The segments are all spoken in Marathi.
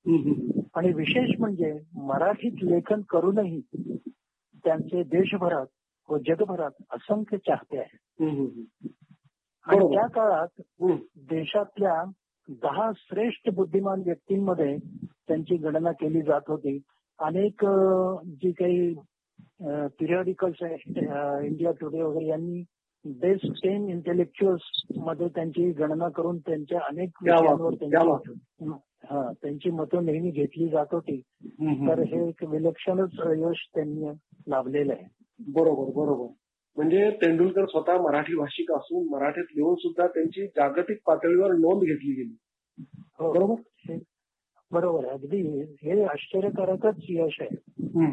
आणि विशेष म्हणजे मराठीत लेखन करूनही त्यांचे देशभरात व जगभरात असंख्य चाहते आहेत. आणि त्या काळात देशातल्या 10 श्रेष्ठ बुद्धिमान व्यक्तींमध्ये त्यांची गणना केली जात होती. अनेक जी काही पिरियडिकल्स आहेत, इंडिया टुडे वगैरे यांनी बेस्ट 10 इंटेलेक्च्युअल्स मध्ये त्यांची गणना करून त्यांच्या अनेक विषयांवर त्यांची मतं नेहमी घेतली जात होती. तर हे एक विलक्षणच यश त्यांनी लाभलेलं आहे. बरोबर बरोबर. म्हणजे तेंडुलकर स्वतः मराठी भाषिक असून मराठीत लिहून सुद्धा त्यांची जागतिक पातळीवर नोंद घेतली गेली. बरोबर बरोबर. अगदी हे आश्चर्यकारकच यश आहे.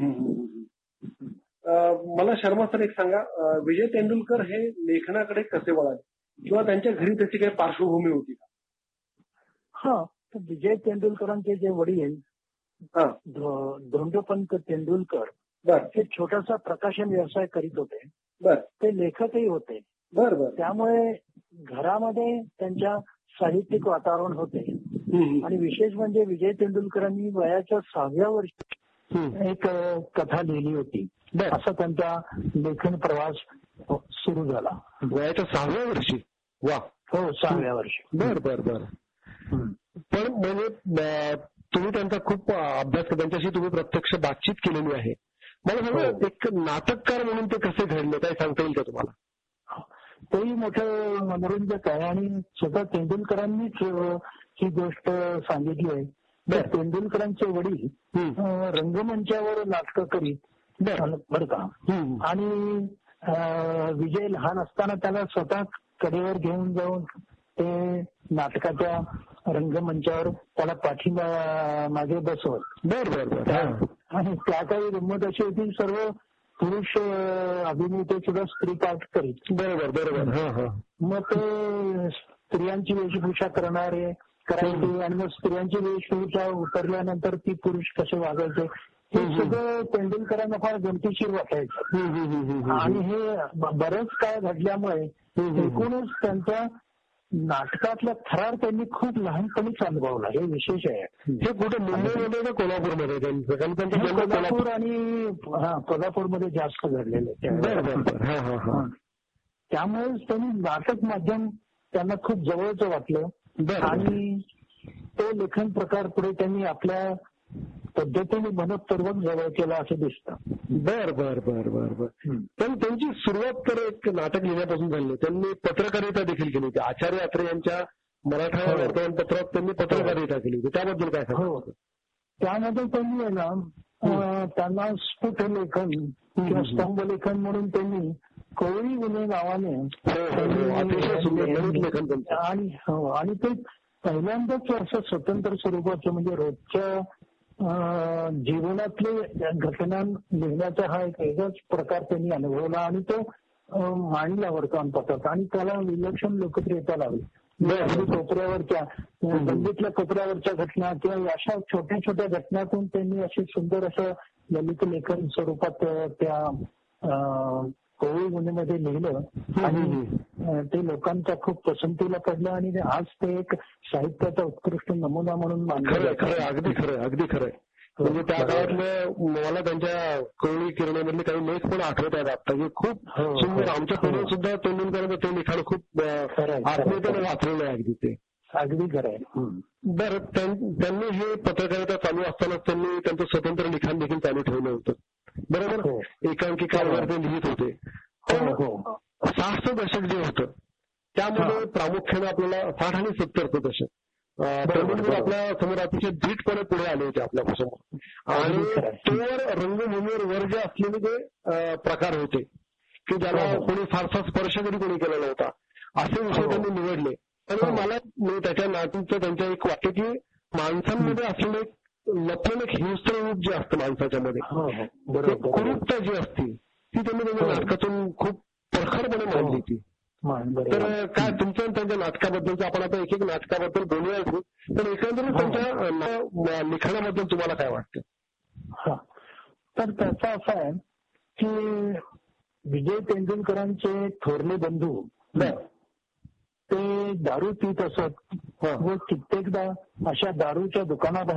मला शर्मा सर एक सांगा, विजय तेंडुलकर हे लेखनाकडे कसे वळाले किंवा त्यांच्या घरी त्याची काही पार्श्वभूमी होती का? विजय तेंडुलकरांचे जे वडील धोंडोपंत तेंडुलकर हे छोटासा प्रकाशन व्यवसाय करीत होते. ते लेखकही होते. त्यामुळे घरामध्ये त्यांच्या साहित्यिक वातावरण होते. आणि विशेष म्हणजे विजय तेंडुलकरांनी वयाच्या 6व्या वर्षी एक कथा लिहिली होती. असा त्यांचा लेखन प्रवास सुरू झाला. वयाच्या 6व्या वर्षी? वा. हो, 6व्या वर्षी. बर. पण म्हणजे तुम्ही त्यांचा खूप अभ्यास केला, त्यांच्याशी तुम्ही प्रत्यक्ष बातचीत केलेली आहे. मला सांगा, एक नाटककार म्हणून ते कसे घडले, काय सांगता येईल का तुम्हाला? तेही मोठं मनोरंजक आहे. आणि स्वतः तेंडुलकरांनीच ही गोष्ट सांगितली आहे. तेंडुलकरांचे वडील रंगमंचावर नाटकं करीत बरं का. आणि विजय लहान असताना त्याला स्वतः कडेवर घेऊन जाऊन ते नाटकाच्या रंगमंचावर त्याला मागे बसवत. आणि त्या काही गंमत अशी होती, सर्व पुरुष अभिनेते सुद्धा स्त्री पाठ करीत. बरोबर. मग ते स्त्रियांची वेशभूषा करायचे आणि मग स्त्रियांची वेशभूषा उतरल्यानंतर ती पुरुष कसे वागायचे हे सगळं तेंडुलकरांना फार गमतीशीर वाटायचं. आणि हे बरंच काय घडल्यामुळे एकूणच त्यांच्या नाटकातला थरार त्यांनी खूप लहानपणीच अनुभवला. हे विशेष आहे. हे कुठे मुंबईमध्ये का कोल्हापूरमध्ये? कोल्हापूर आणि कोल्हापूरमध्ये जास्त घडलेलं आहे. त्यामुळेच त्यांनी नाटक माध्यम त्यांना खूप जवळचं वाटलं. आणि तो लेखन प्रकार पुढे त्यांनी आपल्या पद्धतीने मनपूर्वक जवळ केला असं दिसतं. बर. पण त्यांची सुरुवात तर एक नाटक लिहिण्यापासून झाली. त्यांनी पत्रकारिता देखील केली होती. आचार्य अत्रे यांच्या मराठा वर्तमानपत्रात त्यांनी पत्रकारिता केली होती. त्याबद्दल काय सांगू? त्यामध्ये त्यांनी त्यांना स्फुट लेखन किंवा स्तंभ लेखन म्हणून त्यांनी कोळी गुन्हे नावाने आणि ते पहिल्यांदाच असं स्वतंत्र स्वरूपाचं म्हणजे रोजच्या जीवनातले घटना लिहिण्याचा हा एक वेगळाच प्रकार त्यांनी अनुभवला आणि तो मांडला वर्तमानपत्रात आणि त्याला विलक्षण लोकप्रियता लावली. कोपऱ्यावरच्या दिल्लीतल्या कोपऱ्यावरच्या घटना किंवा अशा छोट्या छोट्या घटनातून त्यांनी असे सुंदर असं ललित लेखन स्वरूपात त्या कोळी गुन्हेमध्ये लिहिलं आणि ते लोकांच्या खूप पसंतीला पडलं आणि आज ते एक साहित्याचा उत्कृष्ट नमुना म्हणून मानलं जातं. अगदी खरंय. म्हणजे त्या काळातलं मला त्यांच्या कोळी किरणामधले काही लेख पण आठवत आहेत आता की खूप सुंदर. आमच्या पिढीत सुद्धा तेंडुलकरांचं ते लिखाण खूप आत्मीयतेने वाचलेलं आहे. अगदी ते अगदी खरं आहे. बरं, त्यांनी हे पत्रकारिता चालू असतानाच त्यांनी त्यांचं स्वतंत्र लिखाण देखील चालू ठेवलं होतं. बरोबर. एकांकिकावर ते लिहित होते. 60चं दशक जे होतं त्यामध्ये प्रामुख्याने आपल्याला 60 आणि 70चं दशक तेंडुलकर आपल्या समोर अतिशय धीटपणे पुढे आले होते आपल्यापासून. आणि तोवर रंगभूमीवर वर्ग असलेले जे प्रकार होते की ज्याला कोणी फारसा स्पर्श कधी कोणी केला नव्हता असे विषय त्यांनी निवडले. आणि मला त्याच्या नाटूचं त्यांच्या एक वाटतं की माणसांमध्ये असलेलं एक लपलेलं हिंस्त्र रूप जे असतं माणसाच्या मध्ये, कुरूपता जी असती ती त्यांनी त्यांच्या नाटकातून खूप प्रखरपणे मांडली ती. तर काय तुमचं त्यांच्या नाटकाबद्दलचं, आपण आता एक एक नाटकाबद्दल बोलूया, पण एकंदरीत त्यांच्या लिखाणाबद्दल तुम्हाला काय वाटतं? तर त्याचा असा आहे की विजय तेंडुलकरांचे थोरले बंधू ते दारू पित असत व कित्येकदा अशा दारूच्या दुकानात